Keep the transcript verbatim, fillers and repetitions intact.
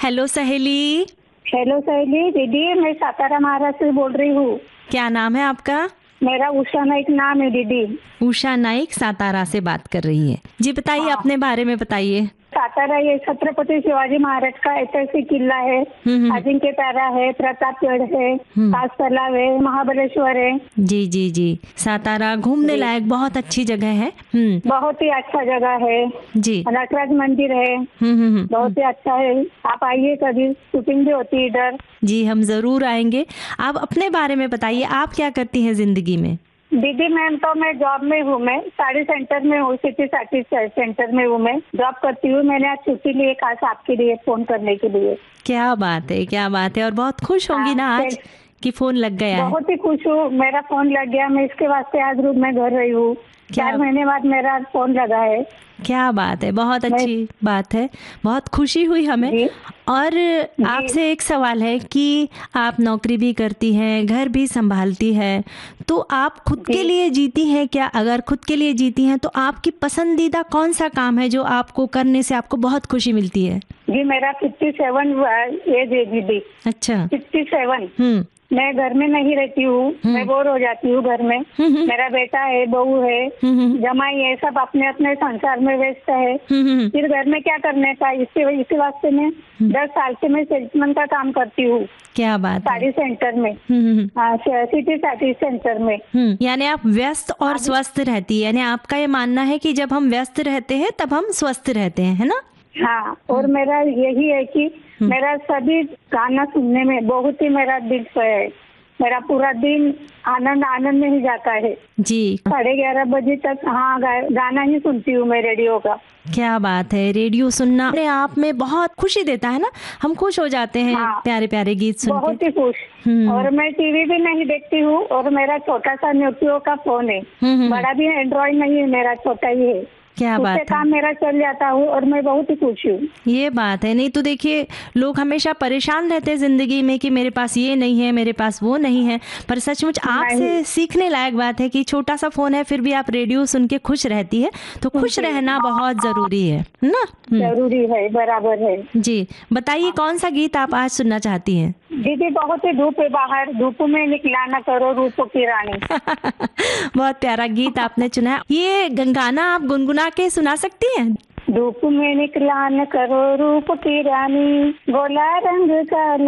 Hello सहेली। Hello सहेली दीदी, मैं सातारा महाराष्ट्र से बोल रही हूँ। क्या नाम है आपका? मेरा उषा नाइक नाम है दीदी। उषा नाइक सातारा से बात कर रही है जी। बताइए, हाँ। अपने बारे में बताइए। सातारा ये छत्रपति शिवाजी महाराज का ऐतिहासिक किला है। हम्म। अजिंक्य तारा है, प्रतापगढ़ है, हम्म। कास तालाब है, महाबलेश्वर है। जी जी जी, सातारा घूमने जी। लायक बहुत अच्छी जगह है। हम्म। बहुत ही अच्छा जगह है जी। नटराज मंदिर है। हम्म हम्म हम्म। बहुत ही अच्छा है, आप आइए, कभी शूटिंग भी होती है इधर। जी, हम जरूर आएंगे। आप अपने बारे में बताइए, आप क्या करती हैं जिंदगी में? दीदी मैम तो मैं जॉब में हूँ, मैं साड़ी सेंटर में हूँ, सिटी साड़ी सेंटर में हूँ, मैं जॉब करती हूँ। मैंने आज छुट्टी लिए खास आपके लिए फोन करने के लिए। क्या बात है, क्या बात है। और बहुत खुश होंगी ना आज कि फोन लग गया है? बहुत ही खुश हूँ, मेरा फोन लग गया। मैं इसके वास्ते आज रूम में घर रही हूँ। चार महीने बाद मेरा फोन लगा है। क्या बात है, बहुत अच्छी बात है, बहुत खुशी हुई हमें। जी। और आपसे एक सवाल है कि आप नौकरी भी करती हैं, घर भी संभालती हैं, तो आप खुद के लिए जीती हैं क्या? अगर खुद के लिए जीती हैं तो आपकी पसंदीदा कौन सा काम है जो आपको करने से आपको बहुत खुशी मिलती है? जी, मेरा फिफ्टी सेवन एज है दीदी। अच्छा। Fifty seven. हम्म। मैं घर में नहीं रहती हूँ, मैं बोर हो जाती हूँ घर में। मेरा बेटा है, बहू है, जमाई है, सब अपने अपने संसार में व्यस्त है। फिर घर में क्या करने का, इसके इसी वास्ते मैं दस साल से मैं सेल्समैन का काम करती हूँ। क्या बात है। साड़ी सेंटर में, सिटी साड़ी सेंटर में। यानी आप व्यस्त और स्वस्थ रहती है, यानी आपका ये मानना है कि जब हम व्यस्त रहते हैं तब हम स्वस्थ रहते हैं, है ना? हाँ, और मेरा यही है कि मेरा सभी गाना सुनने में बहुत ही मेरा दिल है। मेरा पूरा दिन आनंद आनंद में ही जाता है जी। साढ़े ग्यारह बजे तक। हाँ, गा, गाना ही सुनती हूँ मैं रेडियो का। क्या बात है, रेडियो सुनना अपने आप में बहुत खुशी देता है ना, हम खुश हो जाते हैं। हाँ, प्यारे प्यारे गीत सुन बहुत ही खुश। और मैं टीवी भी नहीं देखती हूँ, और मेरा छोटा सा नोकियो का फोन है, बड़ा भी एंड्रॉइड नहीं है, मेरा छोटा ही है। क्या बात है। काम मेरा चल जाता हूँ और मैं बहुत ही खुश हूँ। ये बात है। नहीं तो देखिए, लोग हमेशा परेशान रहते हैं जिंदगी में कि मेरे पास ये नहीं है, मेरे पास वो नहीं है, पर सचमुच आपसे सीखने लायक बात है कि छोटा सा फोन है फिर भी आप रेडियो सुन के खुश रहती है। तो खुश रहना बहुत जरूरी है ना? जरूरी है, बराबर है जी। बताइए, कौन सा गीत आप आज सुनना चाहती हैं? दीदी, बहुत ही धूप है बाहर, धूप में निकला न करो रूप की रानी। बहुत प्यारा गीत आपने चुना। ये गाना आप गुनगुना के सुना सकती हैं? धूप में निकला न करो रूप की रानी, गोला रंग का